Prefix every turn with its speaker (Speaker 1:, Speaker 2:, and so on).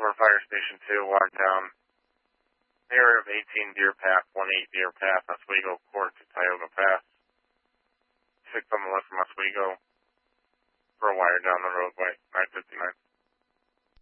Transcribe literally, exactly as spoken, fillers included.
Speaker 1: over Fire Station two, walk down area of eighteen Deer Path, one eight Deer Path, Oswego Court to Tioga Pass. six on the left from Oswego for a wire down the roadway, nine fifty-nine.